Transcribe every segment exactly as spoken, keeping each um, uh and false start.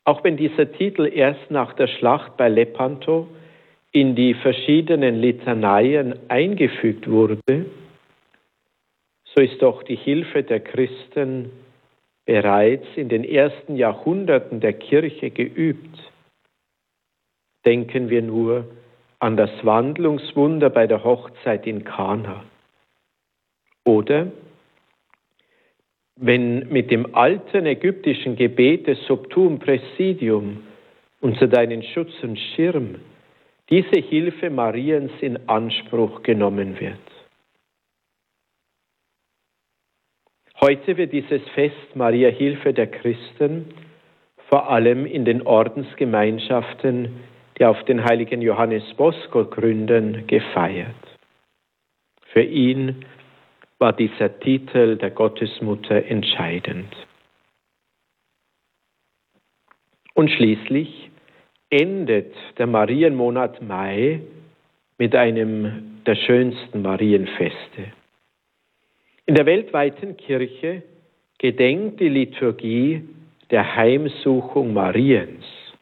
Auch wenn dieser Titel erst nach der Schlacht bei Lepanto in die verschiedenen Litaneien eingefügt wurde, so ist doch die Hilfe der Christen bereits in den ersten Jahrhunderten der Kirche geübt. Denken wir nur an das Wandlungswunder bei der Hochzeit in Kana. Oder wenn mit dem alten ägyptischen Gebet des Subtum Praesidium unter deinen Schutz und Schirm diese Hilfe Mariens in Anspruch genommen wird. Heute wird dieses Fest Maria Hilfe der Christen vor allem in den Ordensgemeinschaften, die auf den heiligen Johannes Bosco gründen, gefeiert. Für ihn war dieser Titel der Gottesmutter entscheidend. Und schließlich endet der Marienmonat Mai mit einem der schönsten Marienfeste. In der weltweiten Kirche gedenkt die Liturgie der Heimsuchung Mariens.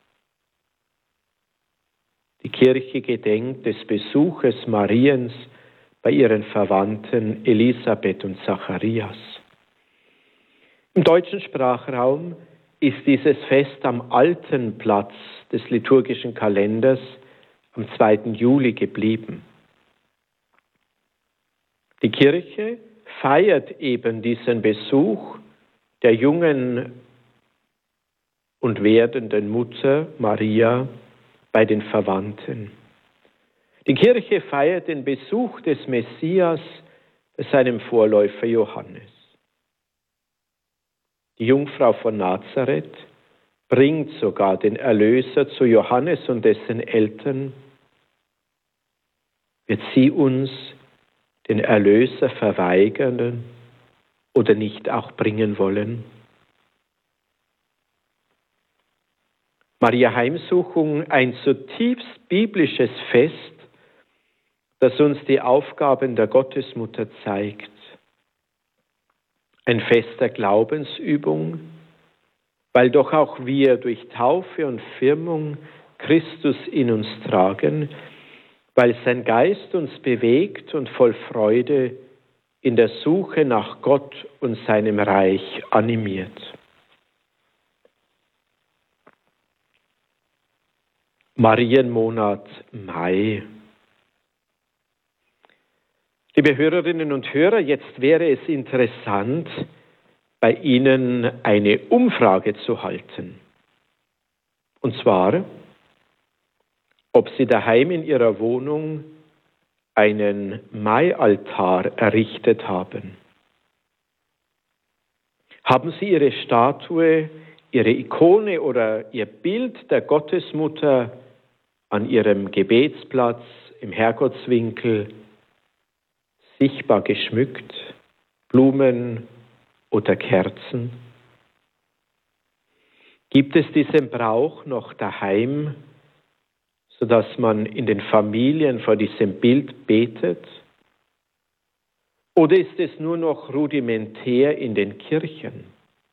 Die Kirche gedenkt des Besuches Mariens bei ihren Verwandten Elisabeth und Zacharias. Im deutschen Sprachraum ist dieses Fest am alten Platz des liturgischen Kalenders am zweiten Juli geblieben. Die Kirche feiert eben diesen Besuch der jungen und werdenden Mutter Maria bei den Verwandten. Die Kirche feiert den Besuch des Messias bei seinem Vorläufer Johannes. Die Jungfrau von Nazareth bringt sogar den Erlöser zu Johannes und dessen Eltern. Wird sie uns den Erlöser verweigern oder nicht auch bringen wollen? Maria Heimsuchung, ein zutiefst biblisches Fest, das uns die Aufgaben der Gottesmutter zeigt. Ein Fest der Glaubensübung, weil doch auch wir durch Taufe und Firmung Christus in uns tragen, weil sein Geist uns bewegt und voll Freude in der Suche nach Gott und seinem Reich animiert. Marienmonat Mai. Liebe Hörerinnen und Hörer, jetzt wäre es interessant, bei Ihnen eine Umfrage zu halten. Und zwar, ob Sie daheim in Ihrer Wohnung einen Maialtar errichtet haben. Haben Sie Ihre Statue, Ihre Ikone oder Ihr Bild der Gottesmutter an Ihrem Gebetsplatz, im Herrgottswinkel, sichtbar geschmückt, Blumen oder Kerzen? Gibt es diesen Brauch noch daheim, sodass man in den Familien vor diesem Bild betet? Oder ist es nur noch rudimentär in den Kirchen?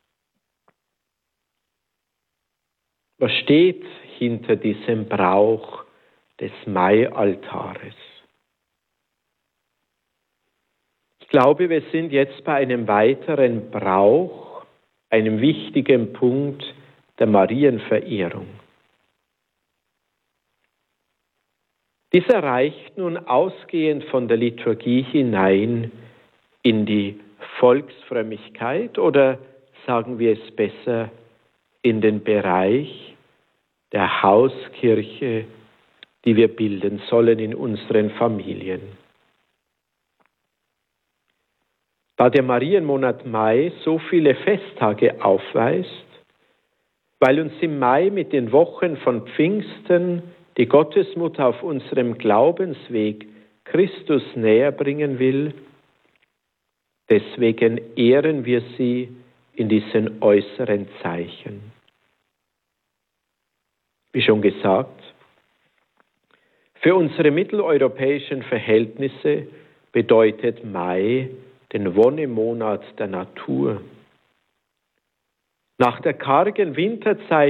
Was steht hinter diesem Brauch des Maialtares? Ich glaube, wir sind jetzt bei einem weiteren Brauch, einem wichtigen Punkt der Marienverehrung. Dieser reicht nun ausgehend von der Liturgie hinein in die Volksfrömmigkeit oder sagen wir es besser, in den Bereich der Hauskirche, die wir bilden sollen in unseren Familien. Da der Marienmonat Mai so viele Festtage aufweist, weil uns im Mai mit den Wochen von Pfingsten die Gottesmutter auf unserem Glaubensweg Christus näher bringen will, deswegen ehren wir sie in diesen äußeren Zeichen. Wie schon gesagt, für unsere mitteleuropäischen Verhältnisse bedeutet Mai den Wonnemonat der Natur. Nach der kargen Winterzeit